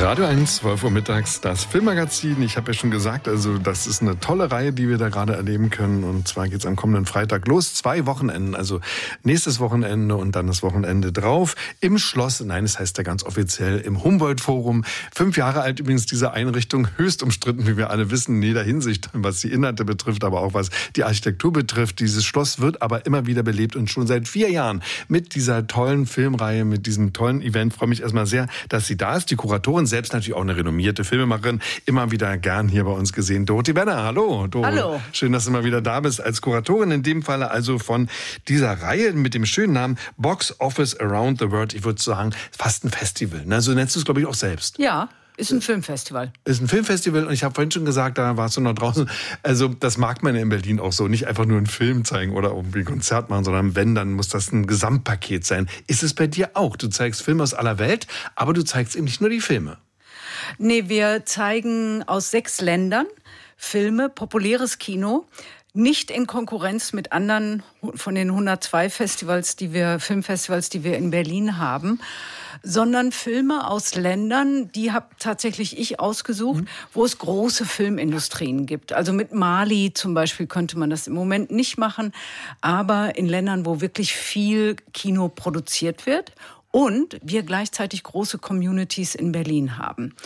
Radio 1, 12 Uhr mittags, das Filmmagazin. Ich habe ja schon gesagt, also das ist eine tolle Reihe, die wir da gerade erleben können. Und zwar geht es am kommenden Freitag los. 2 Wochenenden, also nächstes Wochenende und dann das Wochenende drauf. Im Schloss, nein, es heißt ja ganz offiziell im Humboldt-Forum. 5 Jahre alt übrigens diese Einrichtung, höchst umstritten, wie wir alle wissen, in jeder Hinsicht, was die Inhalte betrifft, aber auch was die Architektur betrifft. Dieses Schloss wird aber immer wieder belebt und schon seit 4 Jahren mit dieser tollen Filmreihe, mit diesem tollen Event. Ich freue mich erstmal sehr, dass sie da ist. Die Kuratorin, selbst natürlich auch eine renommierte Filmemacherin, immer wieder gern hier bei uns gesehen. Dorothee Wenner, hallo. Hallo. Schön, dass du mal wieder da bist als Kuratorin, in dem Falle also von dieser Reihe mit dem schönen Namen Box Office Around the World. Ich würde sagen, fast ein Festival. Ne? So nennst du es, glaube ich, auch selbst. Ja. Ist ein Filmfestival. Ist ein Filmfestival und ich habe vorhin schon gesagt, da warst du noch draußen. Also das mag man in Berlin auch so. Nicht einfach nur einen Film zeigen oder irgendwie ein Konzert machen, sondern wenn, dann muss das ein Gesamtpaket sein. Ist es bei dir auch? Du zeigst Filme aus aller Welt, aber du zeigst eben nicht nur die Filme. Nee, wir zeigen aus 6 Ländern Filme, populäres Kino. Nicht in Konkurrenz mit anderen von den 102 Filmfestivals, die wir in Berlin haben, sondern Filme aus Ländern, die habe tatsächlich ich ausgesucht, wo es große Filmindustrien gibt. Also mit Mali zum Beispiel könnte man das im Moment nicht machen, aber in Ländern, wo wirklich viel Kino produziert wird und wir gleichzeitig große Communities in Berlin haben.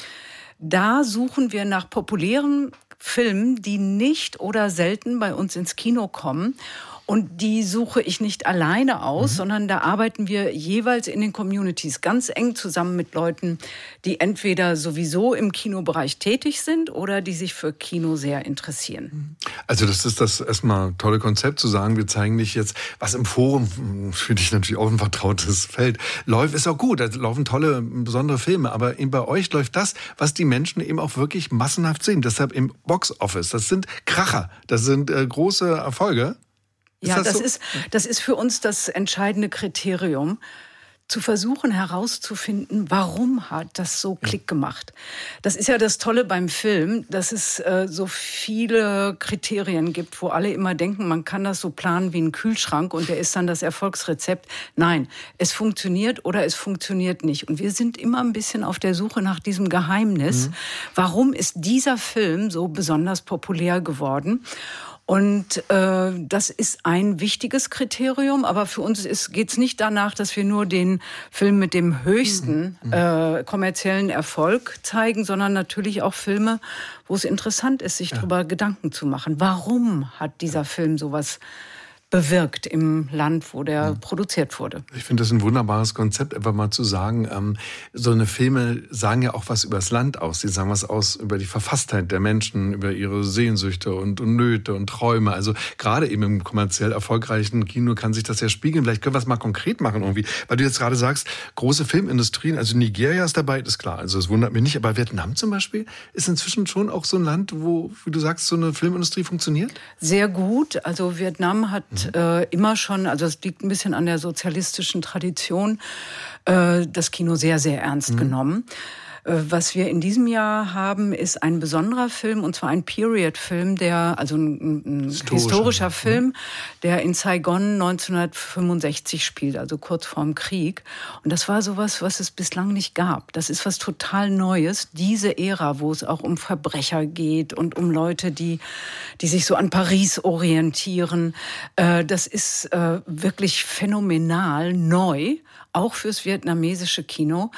Da suchen wir nach populären Filmen, die nicht oder selten bei uns ins Kino kommen. Und die suche ich nicht alleine aus, sondern da arbeiten wir jeweils in den Communities ganz eng zusammen mit Leuten, die entweder sowieso im Kinobereich tätig sind oder die sich für Kino sehr interessieren. Also das ist das erstmal tolle Konzept, zu sagen, wir zeigen nicht jetzt, was im Forum für dich natürlich auch ein vertrautes Feld läuft, ist auch gut, da laufen tolle, besondere Filme, aber eben bei euch läuft das, was die Menschen eben auch wirklich massenhaft sehen. Deshalb im Box Office, das sind Kracher, das sind große Erfolge. Ja, das ist für uns das entscheidende Kriterium, zu versuchen herauszufinden, warum hat das so Klick gemacht. Das ist ja das Tolle beim Film, dass es so viele Kriterien gibt, wo alle immer denken, man kann das so planen wie ein Kühlschrank und der ist dann das Erfolgsrezept. Nein, es funktioniert oder es funktioniert nicht. Und wir sind immer ein bisschen auf der Suche nach diesem Geheimnis. Warum ist dieser Film so besonders populär geworden? Und das ist ein wichtiges Kriterium, aber für uns geht's nicht danach, dass wir nur den Film mit dem höchsten kommerziellen Erfolg zeigen, sondern natürlich auch Filme, wo es interessant ist, sich darüber Gedanken zu machen. Warum hat dieser Film sowas bewirkt im Land, wo der produziert wurde. Ich finde das ein wunderbares Konzept, einfach mal zu sagen, so eine Filme sagen ja auch was über das Land aus. Sie sagen was aus über die Verfasstheit der Menschen, über ihre Sehnsüchte und Nöte und Träume. Also gerade eben im kommerziell erfolgreichen Kino kann sich das ja spiegeln. Vielleicht können wir es mal konkret machen irgendwie. Weil du jetzt gerade sagst, große Filmindustrien, also Nigeria ist dabei, ist klar. Also es wundert mich nicht. Aber Vietnam zum Beispiel ist inzwischen schon auch so ein Land, wo, wie du sagst, so eine Filmindustrie funktioniert? Sehr gut. Also Vietnam hat immer schon, also es liegt ein bisschen an der sozialistischen Tradition, das Kino sehr, sehr ernst genommen. Was wir in diesem Jahr haben, ist ein besonderer Film, und zwar ein Period-Film, also ein historischer Film, der in Saigon 1965 spielt, also kurz vorm Krieg. Und das war sowas, was es bislang nicht gab. Das ist was total Neues, diese Ära, wo es auch um Verbrecher geht und um Leute, die sich so an Paris orientieren. Das ist wirklich phänomenal neu, auch fürs vietnamesische Kino,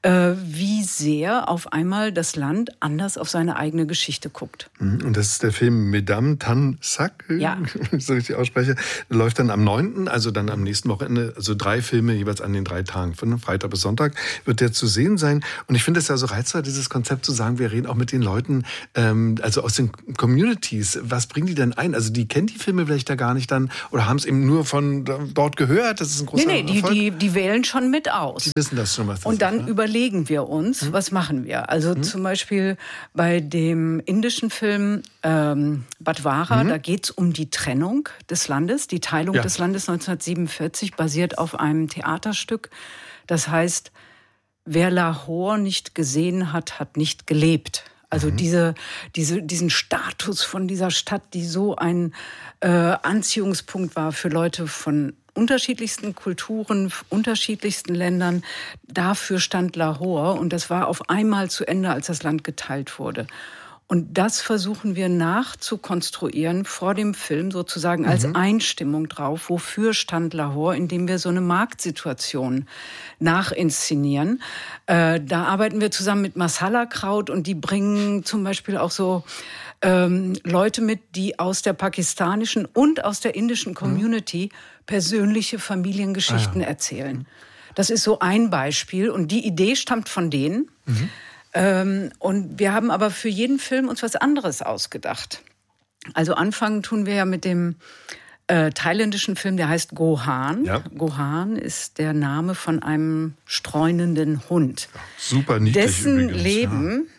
wie sehr auf einmal das Land anders auf seine eigene Geschichte guckt. Und das ist der Film Mesdames Tan Sac, ja. Wenn ich so richtig ausspreche. Läuft dann am 9., also dann am nächsten Wochenende, also 3 Filme jeweils an den 3 Tagen, von Freitag bis Sonntag wird der zu sehen sein. Und ich finde es ja so reizvoll, dieses Konzept zu sagen, wir reden auch mit den Leuten, also aus den Communities. Was bringen die denn ein? Also die kennen die Filme vielleicht da gar nicht dann oder haben es eben nur von dort gehört? Das ist ein großer Erfolg. Die wählen schon mit aus. Die wissen das schon, was das Und dann ist, ne? überlegen wir uns, was machen wir? Also zum Beispiel bei dem indischen Film Badwara, da geht es um die Trennung des Landes. Die Teilung des Landes 1947 basiert auf einem Theaterstück. Das heißt, wer Lahore nicht gesehen hat, hat nicht gelebt. Also diesen Status von dieser Stadt, die so ein Anziehungspunkt war für Leute von unterschiedlichsten Kulturen, unterschiedlichsten Ländern. Dafür stand Lahore und das war auf einmal zu Ende, als das Land geteilt wurde. Und das versuchen wir nachzukonstruieren vor dem Film, sozusagen als Einstimmung drauf. Wofür stand Lahore, indem wir so eine Marktsituation nachinszenieren. Da arbeiten wir zusammen mit Masala Kraut und die bringen zum Beispiel auch so Leute mit, die aus der pakistanischen und aus der indischen Community persönliche Familiengeschichten erzählen. Das ist so ein Beispiel und die Idee stammt von denen. Und wir haben aber für jeden Film uns was anderes ausgedacht. Also anfangen tun wir ja mit dem thailändischen Film, der heißt Gohan. Ja. Gohan ist der Name von einem streunenden Hund. Super niedlich. Dessen übrigens. Leben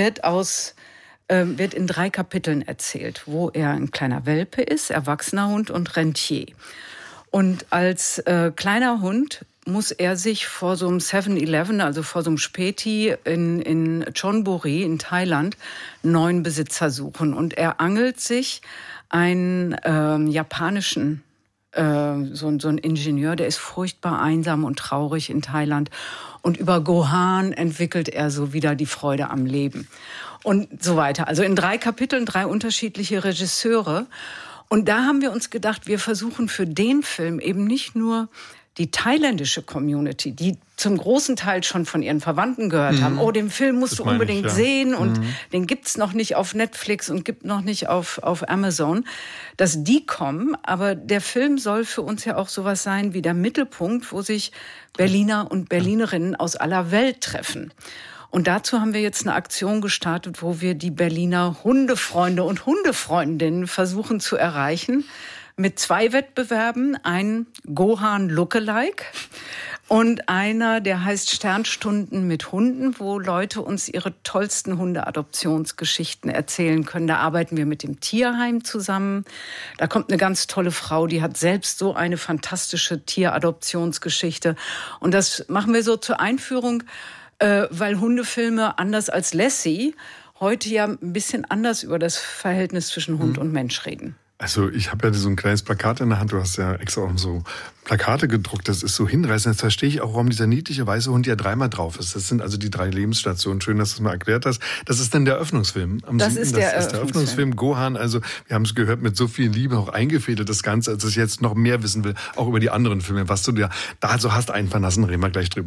wird in 3 Kapiteln erzählt, wo er ein kleiner Welpe ist, erwachsener Hund und Rentier. Und als kleiner Hund muss er sich vor so einem 7-Eleven, also vor so einem Späti in Chonburi in Thailand, einen neuen Besitzer suchen. Und er angelt sich einen japanischen, so ein Ingenieur, der ist furchtbar einsam und traurig in Thailand. Und über Gohan entwickelt er so wieder die Freude am Leben. Und so weiter. Also in 3 Kapiteln 3 unterschiedliche Regisseure. Und da haben wir uns gedacht, wir versuchen für den Film eben nicht nur die thailändische Community, die zum großen Teil schon von ihren Verwandten gehört haben, oh, den Film musst du unbedingt sehen und den gibt's noch nicht auf Netflix und gibt noch nicht auf Amazon, dass die kommen. Aber der Film soll für uns ja auch sowas sein wie der Mittelpunkt, wo sich Berliner und Berlinerinnen aus aller Welt treffen. Und dazu haben wir jetzt eine Aktion gestartet, wo wir die Berliner Hundefreunde und Hundefreundinnen versuchen zu erreichen mit 2 Wettbewerben, ein Gohan Lookalike und einer, der heißt Sternstunden mit Hunden, wo Leute uns ihre tollsten Hundeadoptionsgeschichten erzählen können. Da arbeiten wir mit dem Tierheim zusammen. Da kommt eine ganz tolle Frau, die hat selbst so eine fantastische Tieradoptionsgeschichte. Und das machen wir so zur Einführung, weil Hundefilme anders als Lassie heute ja ein bisschen anders über das Verhältnis zwischen Hund und Mensch reden. Also ich habe ja so ein kleines Plakat in der Hand, du hast ja extra auch so Plakate gedruckt, das ist so hinreißend. Jetzt verstehe ich auch, warum dieser niedliche weiße Hund ja 3-mal drauf ist. Das sind also die 3 Lebensstationen. Schön, dass du es mal erklärt hast. Das ist dann der Eröffnungsfilm. Das ist der Eröffnungsfilm Gohan. Also wir haben es gehört, mit so viel Liebe auch eingefädelt, das Ganze, als ich jetzt noch mehr wissen will, auch über die anderen Filme, was du da so hast einfallen lassen, reden wir gleich drüber.